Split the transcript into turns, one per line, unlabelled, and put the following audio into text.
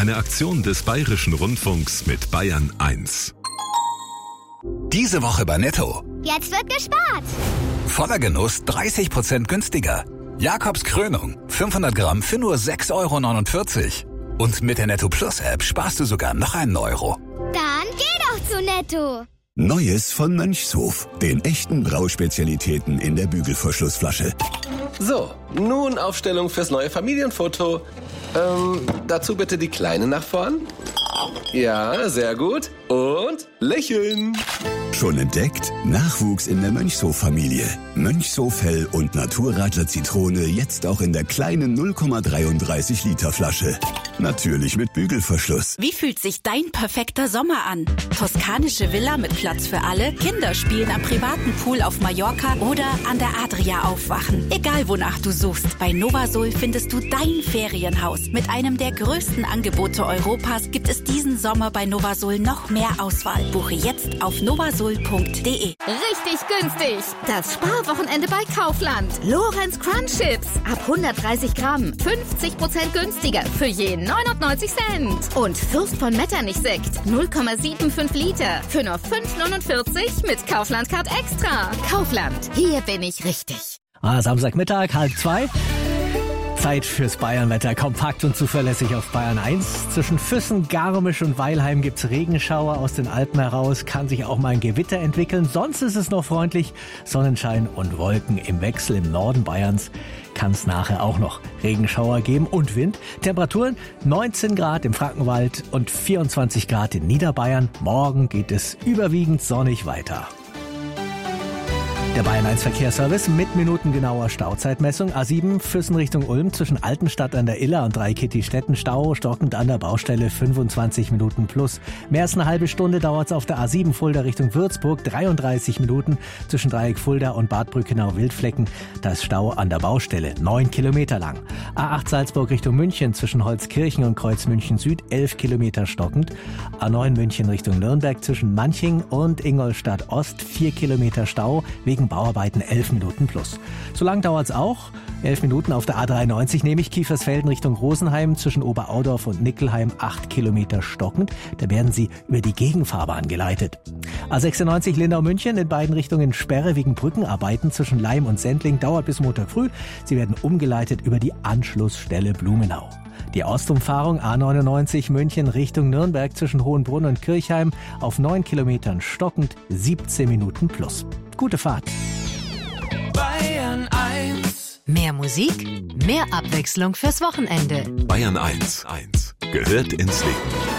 Eine Aktion des Bayerischen Rundfunks mit Bayern 1.
Diese Woche bei Netto.
Jetzt wird gespart.
Voller Genuss 30% günstiger. Jakobs Krönung 500 Gramm für nur 6,49 €. Und mit der Netto Plus App sparst du sogar noch einen Euro.
Dann geh doch zu Netto.
Neues von Mönchshof, den echten Brauspezialitäten in der Bügelverschlussflasche.
So, nun Aufstellung fürs neue Familienfoto. Dazu bitte die Kleine nach vorn. Ja, sehr gut. Und lächeln.
Schon entdeckt? Nachwuchs in der Mönchshof-Familie. Mönchshof Hell und Naturradler Zitrone jetzt auch in der kleinen 0,33 Liter Flasche. Natürlich mit Bügelverschluss.
Wie fühlt sich dein perfekter Sommer an? Toskanische Villa mit Platz für alle, Kinder spielen am privaten Pool auf Mallorca oder an der Adria aufwachen. Egal wonach du suchst, bei Novasol findest du dein Ferienhaus. Mit einem der größten Angebote Europas gibt es diesen Sommer bei Novasol noch mehr Auswahl. Buche jetzt auf novasol.de.
Richtig günstig. Das Sparwochenende bei Kaufland. Lorenz Crunch Chips. Ab 130 Gramm. 50% günstiger. Für je 99 Cent. Und Fürst von Metternich Sekt. 0,75 Liter. Für nur 5,49 mit Kaufland Card Extra. Kaufland. Hier bin ich richtig.
Samstagmittag, 1:30. Zeit fürs Bayernwetter, kompakt und zuverlässig auf Bayern 1. Zwischen Füssen, Garmisch und Weilheim gibt's Regenschauer aus den Alpen heraus, kann sich auch mal ein Gewitter entwickeln. Sonst ist es noch freundlich, Sonnenschein und Wolken im Wechsel. Im Norden Bayerns kann es nachher auch noch Regenschauer geben und Wind. Temperaturen 19 Grad im Frankenwald und 24 Grad in Niederbayern. Morgen geht es überwiegend sonnig weiter. Der Bayern 1 Verkehrsservice mit minutengenauer Stauzeitmessung. A7 Füssen Richtung Ulm zwischen Altenstadt an der Iller und Dreikitti-Stetten Stau, stockend an der Baustelle 25 Minuten plus. Mehr als eine halbe Stunde dauert es auf der A7 Fulda Richtung Würzburg, 33 Minuten zwischen Dreieck Fulda und Bad Brückenau-Wildflecken. Da ist Stau an der Baustelle, 9 Kilometer lang. A8 Salzburg Richtung München zwischen Holzkirchen und Kreuz München Süd, 11 Kilometer stockend. A9 München Richtung Nürnberg zwischen Manching und Ingolstadt Ost, 4 Kilometer Stau wegen Bauarbeiten, 11 Minuten plus. So lang dauert es auch. 11 Minuten auf der A93, nämlich Kiefersfelden Richtung Rosenheim zwischen Oberaudorf und Nickelheim, 8 Kilometer stockend. Da werden Sie über die Gegenfahrbahn geleitet. A96 Lindau-München in beiden Richtungen Sperre wegen Brückenarbeiten zwischen Leim und Sendling, dauert bis Montag früh. Sie werden umgeleitet über die Anschlussstelle Blumenau. Die Ostumfahrung A99 München Richtung Nürnberg zwischen Hohenbrunn und Kirchheim auf 9 Kilometern stockend, 17 Minuten plus. Gute Fahrt.
Bayern 1.
Mehr Musik, mehr Abwechslung fürs Wochenende.
Bayern 1 gehört ins Leben.